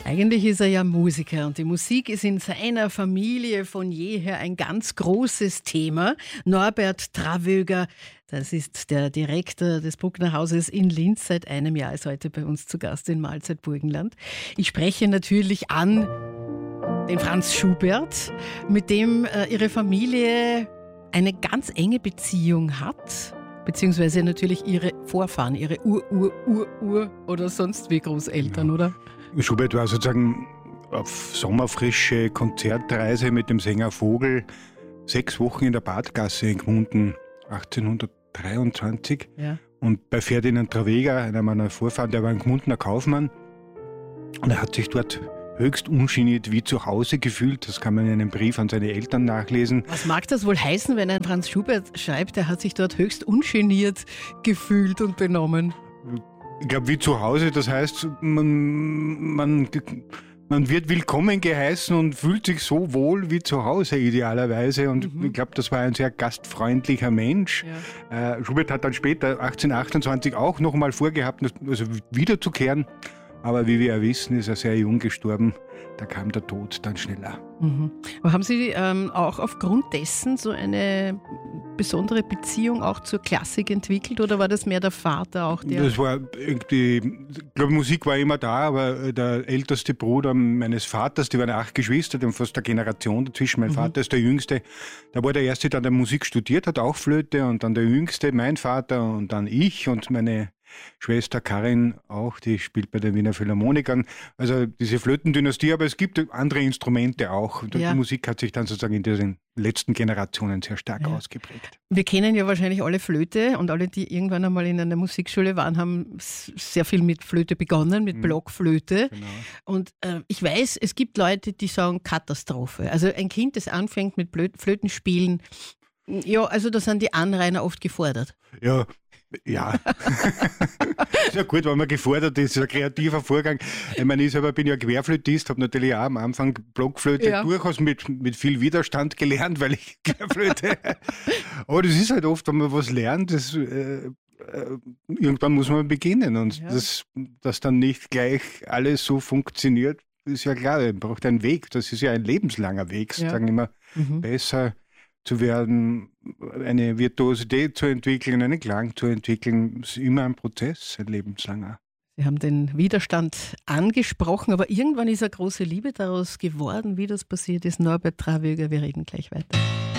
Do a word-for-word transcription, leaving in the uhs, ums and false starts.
Eigentlich ist er ja Musiker und die Musik ist in seiner Familie von jeher ein ganz großes Thema. Norbert Travöger, das ist der Direktor des Brucknerhauses in Linz, seit einem Jahr ist heute bei uns zu Gast in Mahlzeit Burgenland. Ich spreche natürlich an den Franz Schubert, mit dem äh, ihre Familie eine ganz enge Beziehung hat, beziehungsweise natürlich ihre Vorfahren, ihre Ur-Ur-Ur-Ur oder sonst wie Großeltern, ja. Oder? Schubert war sozusagen auf sommerfrische Konzertreise mit dem Sänger Vogel sechs Wochen in der Badgasse in Gmunden, achtzehnhundertdreiundzwanzig. Ja. Und bei Ferdinand Travöger, einer meiner Vorfahren, der war ein Gmundener Kaufmann, und er hat sich dort höchst ungeniert wie zu Hause gefühlt. Das kann man in einem Brief an seine Eltern nachlesen. Was mag das wohl heißen, wenn ein Franz Schubert schreibt, er hat sich dort höchst ungeniert gefühlt und benommen? Ich glaube, wie zu Hause, das heißt, man, man, man wird willkommen geheißen und fühlt sich so wohl wie zu Hause idealerweise. Und mhm. ich glaube, das war ein sehr gastfreundlicher Mensch. Ja. Äh, Schubert hat dann später, achtzehnhundertachtundzwanzig, auch noch mal vorgehabt, also wiederzukehren. Aber wie wir ja wissen, ist er sehr jung gestorben. Da kam der Tod dann schneller. Mhm. Aber haben Sie ähm, auch aufgrund dessen so eine besondere Beziehung auch zur Klassik entwickelt, oder war das mehr der Vater auch? Der das war irgendwie, ich glaube, Musik war immer da, aber der älteste Bruder meines Vaters, die waren acht Geschwister, die haben fast eine Generation dazwischen. Mein mhm. Vater ist der Jüngste. Da war der Erste, der dann Musik studiert hat, auch Flöte, und dann der Jüngste, mein Vater, und dann ich und meine Schwester Karin auch, die spielt bei den Wiener Philharmonikern. Also diese Flötendynastie, aber es gibt andere Instrumente auch. Und ja. Die Musik hat sich dann sozusagen in diesen letzten Generationen sehr stark ja. ausgeprägt. Wir kennen ja wahrscheinlich alle Flöte, und alle, die irgendwann einmal in einer Musikschule waren, haben sehr viel mit Flöte begonnen, mit mhm. Blockflöte. Genau. Und äh, ich weiß, es gibt Leute, die sagen Katastrophe. Also ein Kind, das anfängt mit Flötenspielen, ja, also da sind die Anrainer oft gefordert. Ja, Ja, ist ja gut, wenn man gefordert ist, ist ein kreativer Vorgang. Ich meine, ich selber bin ja Querflötist, habe natürlich auch am Anfang Blockflöte ja. durchaus mit, mit viel Widerstand gelernt, weil ich Querflöte. Aber das ist halt oft, wenn man was lernt, das, äh, äh, irgendwann muss man beginnen, und ja. das, dass dann nicht gleich alles so funktioniert, ist ja klar, man braucht einen Weg, das ist ja ein lebenslanger Weg, ja. sagen immer, mhm. besser zu werden, eine Virtuosität zu entwickeln, einen Klang zu entwickeln, ist immer ein Prozess, ein lebenslanger. Sie haben den Widerstand angesprochen, aber irgendwann ist eine große Liebe daraus geworden. Wie das passiert ist, Norbert Travöger, wir reden gleich weiter.